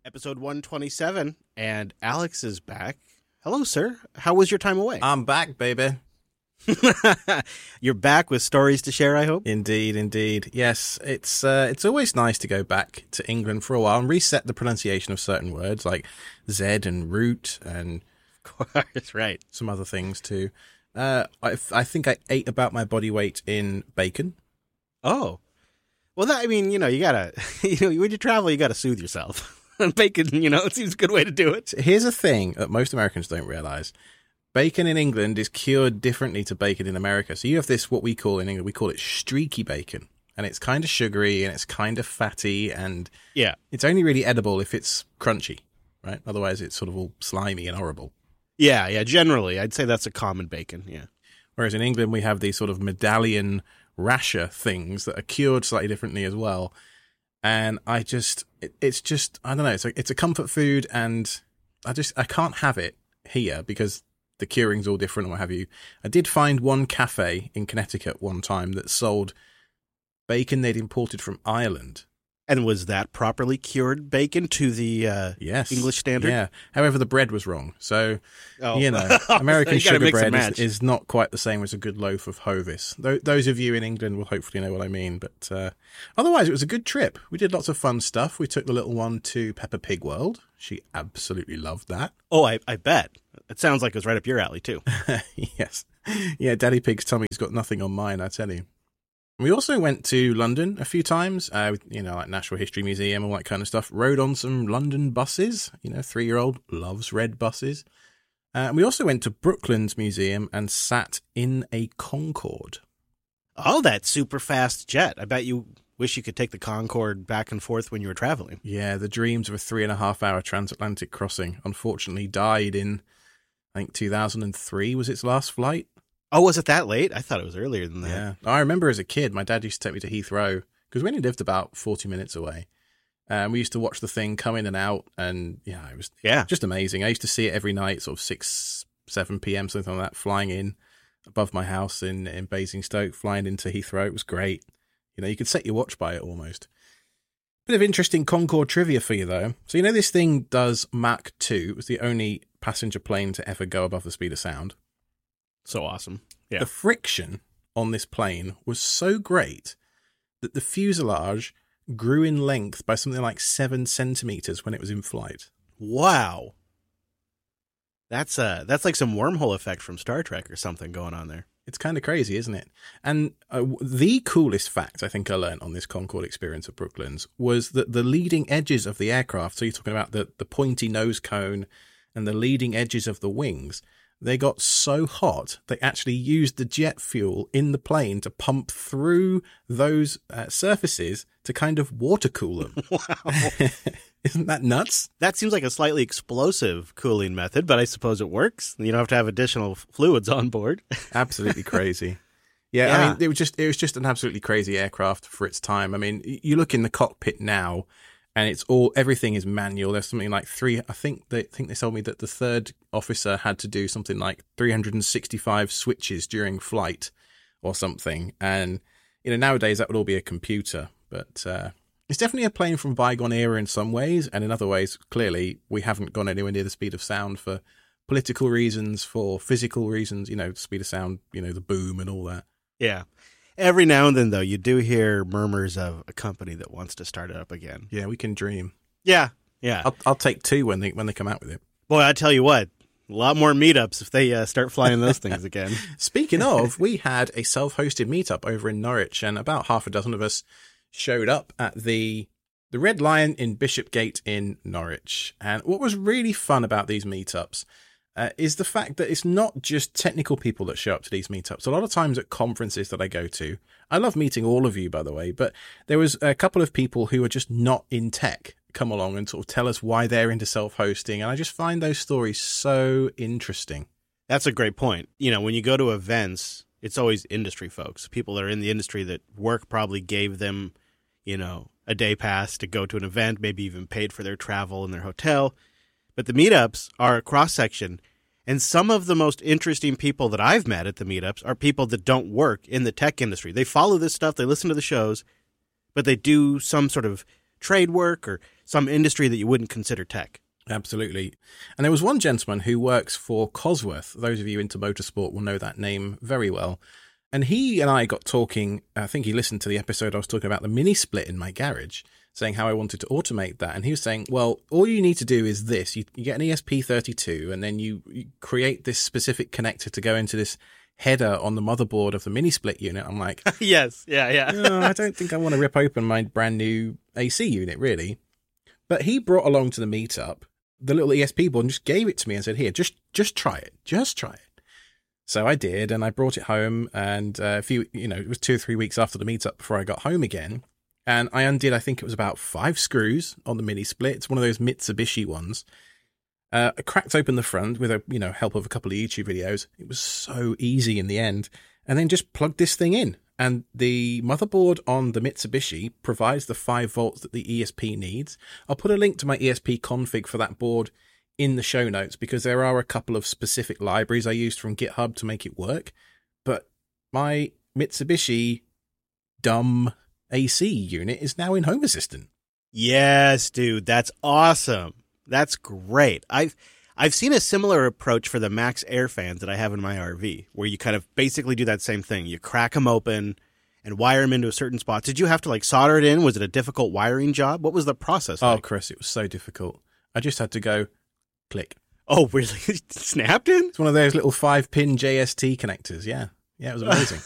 Episode 127, and Alex is back. Hello, sir. How was your time away? I'm back, baby. You're back with stories to share, I hope? Indeed, indeed. Yes, it's always nice to go back to England for a while and reset the pronunciation of certain words like Z and root and Of course, right. some other things too. I think I ate about my body weight in bacon. Oh. Well, you gotta, when you travel, you gotta soothe yourself. And bacon, it seems a good way to do it. Here's a thing that most Americans don't realize. Bacon in England is cured differently to bacon in America. So you have this, what we call in England, we call it streaky bacon. And it's kind of sugary and it's kind of fatty and Yeah. it's only really edible if it's crunchy, right? Otherwise it's sort of all slimy and horrible. Yeah, generally. I'd say that's a common bacon, yeah. Whereas in England we have these sort of medallion rasher things that are cured slightly differently as well. And it's just, I don't know, it's a comfort food and I can't have it here because the curing's all different and what have you. I did find one cafe in Connecticut one time that sold bacon they'd imported from Ireland. And was that properly cured bacon to the Yes. English standard? Yeah. However, the bread was wrong. So, Oh. American You gotta sugar mix and bread match. is not quite the same as a good loaf of Hovis. Those of you in England will hopefully know what I mean. But otherwise, it was a good trip. We did lots of fun stuff. We took the little one to Peppa Pig World. She absolutely loved that. Oh, I bet. It sounds like it was right up your alley, too. Yes. Yeah, Daddy Pig's tummy's got nothing on mine, I tell you. We also went to London a few times, like Natural History Museum, all that kind of stuff. Rode on some London buses. 3-year-old loves red buses. We also went to Brooklands Museum and sat in a Concorde. Oh, that super fast jet. I bet you wish you could take the Concorde back and forth when you were traveling. Yeah, the dreams of a 3.5-hour transatlantic crossing unfortunately died in, I think, 2003 was its last flight. Oh, was it that late? I thought it was earlier than that. Yeah. I remember as a kid, my dad used to take me to Heathrow because we only lived about 40 minutes away. We used to watch the thing come in and out, and it was just amazing. I used to see it every night, sort of 6, 7 p.m., something like that, flying in above my house in Basingstoke, flying into Heathrow. It was great. You could set your watch by it almost. Bit of interesting Concorde trivia for you, though. So this thing does Mach 2. It was the only passenger plane to ever go above the speed of sound. So awesome. Yeah. The friction on this plane was so great that the fuselage grew in length by something like 7 centimeters when it was in flight. Wow. That's like some wormhole effect from Star Trek or something going on there. It's kind of crazy, isn't it? And the coolest fact I think I learned on this Concorde experience at Brooklands was that the leading edges of the aircraft, so you're talking about the pointy nose cone and the leading edges of the wings, they got so hot, they actually used the jet fuel in the plane to pump through those surfaces to kind of water cool them. Wow. Isn't that nuts? That seems like a slightly explosive cooling method, but I suppose it works. You don't have to have additional fluids on board. Absolutely crazy. Yeah, I mean, it was just an absolutely crazy aircraft for its time. I mean, you look in the cockpit now, and everything is manual. There's something like I think they told me that the third officer had to do something like 365 switches during flight or something. And, nowadays that would all be a computer. But it's definitely a plane from bygone era in some ways. And in other ways, clearly, we haven't gone anywhere near the speed of sound for political reasons, for physical reasons, the speed of sound, the boom and all that. Yeah. Every now and then, though, you do hear murmurs of a company that wants to start it up again. Yeah, we can dream. Yeah. I'll take 2 when they come out with it. Boy, I tell you what, a lot more meetups if they start flying those things again. Speaking of, we had a self-hosted meetup over in Norwich, and about half a dozen of us showed up at the Red Lion in Bishopgate in Norwich. And what was really fun about these meetups is the fact that it's not just technical people that show up to these meetups. A lot of times at conferences that I go to, I love meeting all of you, by the way, but there was a couple of people who are just not in tech come along and sort of tell us why they're into self-hosting. And I just find those stories so interesting. That's a great point. When you go to events, it's always industry folks. People that are in the industry that work probably gave them, a day pass to go to an event, maybe even paid for their travel and their hotel. But the meetups are a cross-section, and some of the most interesting people that I've met at the meetups are people that don't work in the tech industry. They follow this stuff, they listen to the shows, but they do some sort of trade work or some industry that you wouldn't consider tech. Absolutely. And there was one gentleman who works for Cosworth. Those of you into motorsport will know that name very well. And he and I got talking. I think he listened to the episode I was talking about the mini split in my garage, saying how I wanted to automate that. And he was saying, well, all you need to do is this. You get an ESP32 and then you create this specific connector to go into this header on the motherboard of the mini split unit. I'm like, yes, yeah. No, I don't think I want to rip open my brand new AC unit, really. But he brought along to the meetup the little ESP board and just gave it to me and said, here, just try it. Just try it. So I did, and I brought it home, and it was 2 or 3 weeks after the meetup before I got home again. And I undid, I think it was about 5 screws on the mini split. It's one of those Mitsubishi ones. I cracked open the front with help of a couple of YouTube videos. It was so easy in the end. And then just plugged this thing in. And the motherboard on the Mitsubishi provides the 5 volts that the ESP needs. I'll put a link to my ESP config for that board in the show notes, because there are a couple of specific libraries I used from GitHub to make it work. But my Mitsubishi dumb AC unit is now in Home Assistant. Yes, dude, that's awesome. That's great. I've seen a similar approach for the Max Air fans that I have in my RV, where you kind of basically do that same thing. You crack them open and wire them into a certain spot. Did you have to solder it in? Was it a difficult wiring job? What was the process like? Oh, Chris, it was so difficult. I just had to go click. Oh, really? Snapped in? It's one of those little 5-pin JST connectors. Yeah, it was amazing.